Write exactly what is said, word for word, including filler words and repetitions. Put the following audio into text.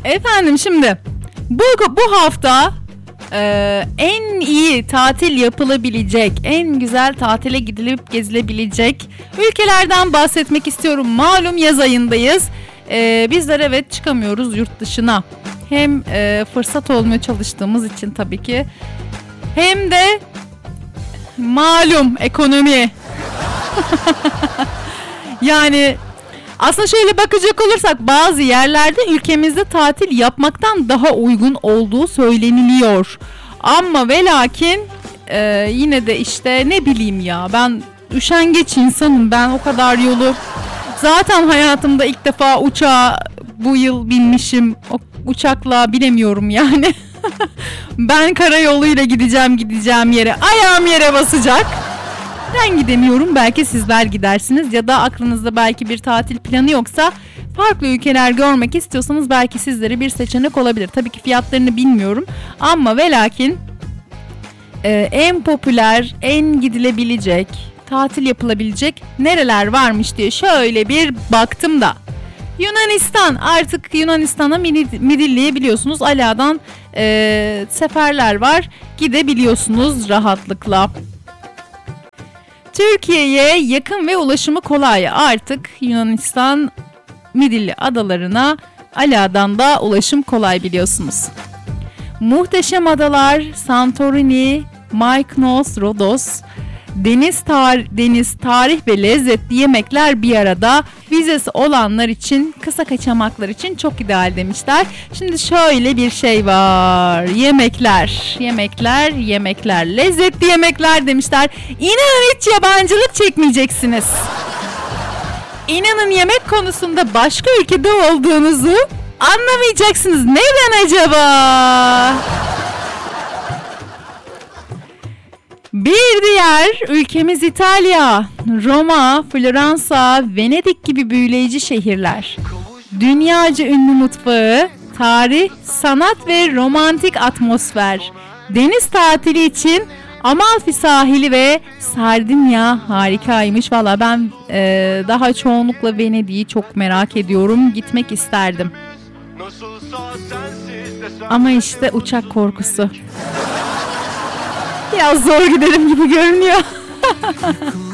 Efendim şimdi bu, bu hafta e, en iyi tatil yapılabilecek, en güzel tatile gidilip gezilebilecek ülkelerden bahsetmek istiyorum. Malum yaz ayındayız. E, bizler evet çıkamıyoruz yurt dışına. Hem e, fırsat olmaya çalıştığımız için tabii ki, hem de malum ekonomi. Yani aslında şöyle bakacak olursak bazı yerlerde ülkemizde tatil yapmaktan daha uygun olduğu söyleniliyor. Ama ve lakin e, yine de işte ne bileyim ya, ben üşengeç insanım, ben o kadar yolu zaten hayatımda ilk defa uçağa bu yıl binmişim, o uçakla binemiyorum yani. Ben karayoluyla gideceğim gideceğim yere, ayağım yere basacak. Ben gidemiyorum, belki sizler gidersiniz ya da aklınızda belki bir tatil planı yoksa, farklı ülkeler görmek istiyorsanız belki sizlere bir seçenek olabilir. Tabii ki fiyatlarını bilmiyorum ama ve lakin e, en popüler, en gidilebilecek, tatil yapılabilecek nereler varmış diye şöyle bir baktım da. Yunanistan, artık Yunanistan'a Midilli'ye biliyorsunuz Ala'dan e, seferler var, gidebiliyorsunuz rahatlıkla. Türkiye'ye yakın ve ulaşımı kolay, artık Yunanistan Midilli adalarına Ala'dan da ulaşım kolay biliyorsunuz. Muhteşem adalar Santorini, Mykonos, Rodos, deniz, tar- deniz, tarih ve lezzetli yemekler bir arada, vizesi olanlar için, kısa kaçamaklar için çok ideal demişler. Şimdi şöyle bir şey var, yemekler, yemekler, yemekler, lezzetli yemekler demişler. İnanın hiç yabancılık çekmeyeceksiniz. İnanın yemek konusunda başka ülkede olduğunuzu anlamayacaksınız. Neden acaba? Bir diğer ülkemiz İtalya. Roma, Floransa, Venedik gibi büyüleyici şehirler. Dünyaca ünlü mutfağı, tarih, sanat ve romantik atmosfer. Deniz tatili için Amalfi sahili ve Sardinya harikaymış. Valla ben e, daha çoğunlukla Venedik'i çok merak ediyorum. Gitmek isterdim. Ama işte uçak korkusu. Biraz zor giderim gibi görünüyor.